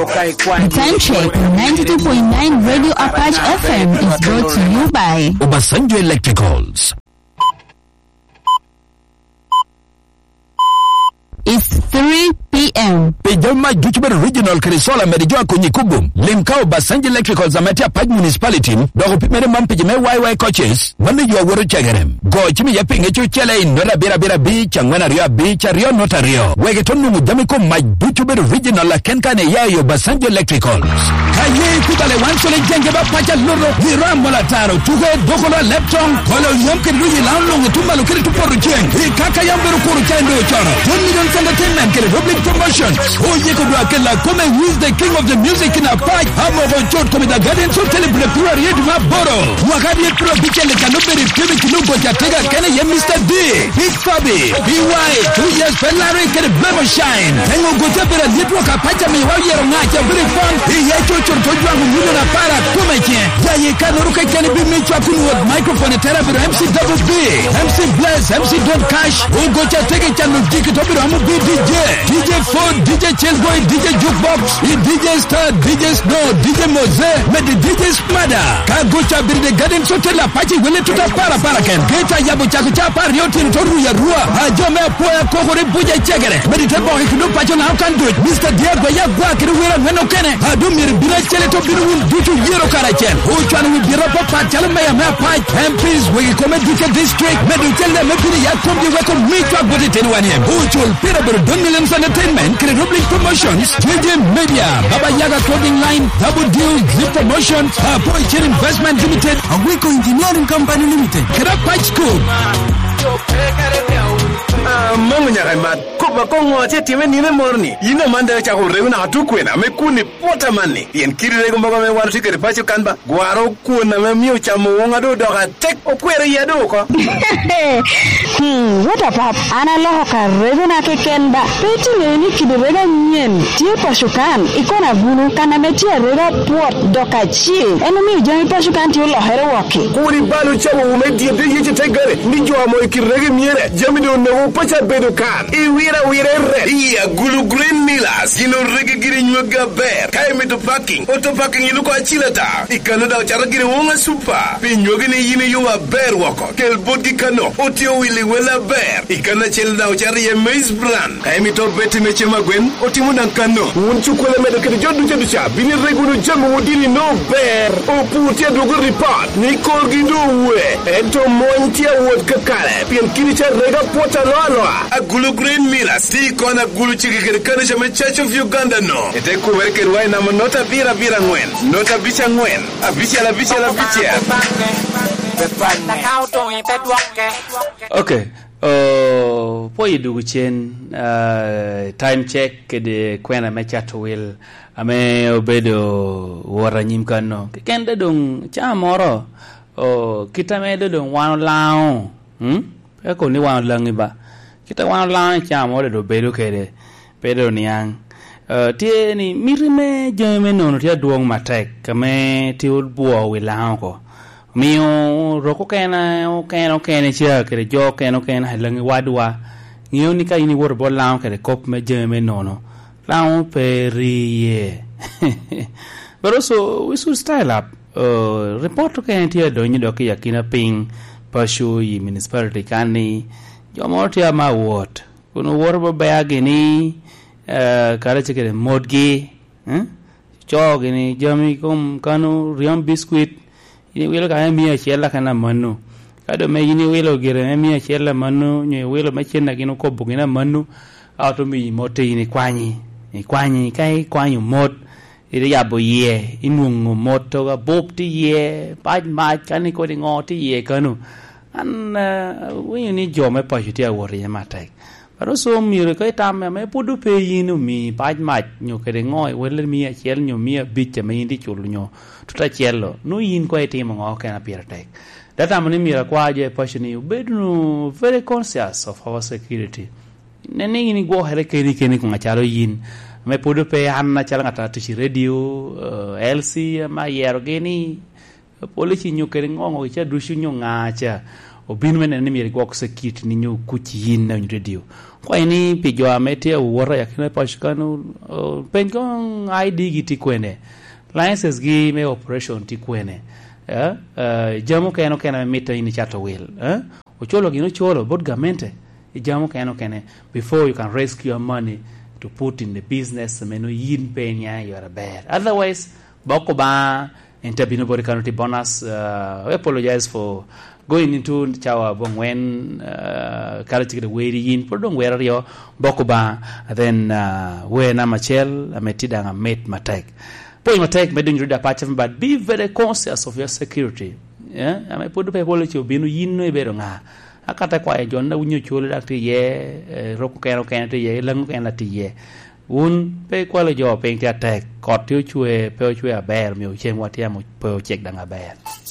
The time check on 92.9 Radio Apache FM is brought to you by Obasanjo Electricals. It's 3 p.m. Pejama Juchube Regional Krisola Medijua Kunyikubum. Limkao Obasanjo Electricals Amatia Paj Municipality. Dogo pimere mampejame YY coaches. Manu yu wuru chagerem. Go chimi yapinge chuchele in Nora Bira Beach and Wanaria Beach Rio Notario. Wegetonu Mujamiko my Juchube Regional Kenkane Yayo Obasanjo Electricals. Kaye kubale wansole jengeba pacha loro. Hiramola taro. Tuge dokola leptong. Kolo yomke ruji launong tumba lukiri tuporu jeng. Kaka yamberu kuru chendo choro. 1 million entertainment kere public promotion. Oye kudwa kela come who is the king of the music in a park. Hamo chot come the garden so celebrate pura yedu maboro. Wakadi pro bichele kanobere tibi kinugo jatega kene ye Mr. D. Big Fabi. BY 2 years Ferrari kere blemo shine. Hengo gotebere litwa kapacha mi waye ngacha very fun. Ye chocho tojwa ngulu na para kumeche. Yaye kanoruka kene bi michwa kunu microphone therapy MC Double B. MC Bless, MC Don't Cash. Ugo jatega chanu dikitobiro amu DJ Ford, DJ Chillboy, DJ Jukebox, DJ Star, DJ Snow, DJ Mose, with the DJ Smada. Kagucha bir the garden hotel Apache wile tuta para ken. Geta yabu chakucha par yotin toru ya rua. Ajome poya kokore buja chegere. Meditebo hikunu pacho na can do it. Mr. Diego ya gwa kiri wira mweno kene. Adu mir bila chele to biru win dutu yero karachen. Uchwani wibira popa chale maya pach. MPs wiki kome DJ District. Meditele mepini ya kumbi weko mitwa buti tenuani. Uchul Pirabur 1 million entertainment, public promotions, JJ Media, Baba Yaga Clothing Line, Double Deal, Zip Promotions, Poicher Investment Limited, Awiko Engineering Company Limited, Kerapach School. Mama nyaraimat kuba kongo che time ni me morni ina manda cha ko regu na tukwena me kuni pota manni yen kiri regu mbaga me waru tikere pacho kanba gwaro kuna me miu cha muonga do doga tek okwere ya do ko what up ana loho ka regu na ke kenda peti le ni kidurega nyen tie pashukan ikona gunu kana me tie rega pot doka chi eno mi jami pashukan tie lo here woke kuri balu cha wo me die de yeche tegere ni jo mo ikirege miere jami do no pacha bedo kan iwira re iya gulu green millers ino rege giri nywaga ber kai meto parking auto parking ino ko achilata ikano da chara giri wonga super pinyoge ni yini yunga ber wako kel bodi kano otio wili wela ber ikana chel da chara ye maize brand kai meto beti meche magwen otimu nan kano unchukole medo kedi jodu jodu cha bini regulu jamu wodini no ber oputia dogo report ni korgi do we ento montia wod kakale pien kini cha rega pota loa agulu green mila si kona gulu chiki kana chama Church of Uganda no ete ku werke ruai na nota bira ngwen nota bicha ngwen abicha la okay poi dugu chen time check de kwena mecha to will ame obedo wora nyim kano kende dong cha moro kita me dong wan lao ko ni wan langi ba kita wan lao cha moro do bedo kede bedo niang tie ni mirime jeme no tia duong matek kame ti buo wi lao ko mio roko kena chia kede jo kena halangi wadwa ngio ni kai ni wor bo lao kede kop me jeme no lao periye but also we should style up report to kena tia do ni do ki yakina ping pashu yi municipality kani jo mortia ma wot kuno wor bo bayagi ni kare chekere modgi chog ni jami kom kanu riam biscuit ini welo ka mi chela kana manu kado me ini welo gere mi chela manu ni welo ma chena gino ko bugina manu auto mi mote ini kwanyi kai kwanyu mot ire ya boye inungu moto ga bopti ye paj ma kani ko ngoti ye kanu an we ni jome pa hitia wori matai pero so mi re kai tam me pudu pe yinu mi paj ma nyo kede ngoi wele mi chel nyo mi biche me indi chulu nyo tuta chelo no yin ko eti mo ngoke na piratek data moni mi ra kwa je pashini ubednu very conscious of our security nene ni go here keni ko ngachalo yin me pudu pe hanna chala ngata tishi radio LC ma yero geni polisi nyo kede ngongo cha dushu nyo ngacha obin men ni mi go security ni nyu kuchi yin na radio kwa ni pijo amete wora yakina pashkano pengo ID giti kwene licenses gi me operation ti kwene jamu keno kena meta ini chato will ocholo gino cholo bot gamente jamu keno kene before you can rescue your money to put in the business menu yin penya you are a bear otherwise boko ba intervino body county bonus we apologize for going into chawa bongwen karati the way yin podong where yo boko ba then we na machel ametida nga met matek point matek meding read apart but be very conscious of your security yeah ame podo pe bolo cho binu yin no ibero nga akata kwa jon na unyo chole dak ye roku keno te ye lang ken ti ye un pe kwa le jo pe tek kot chue pe chue a ber mi chen wa tia mo pe chek dang a ber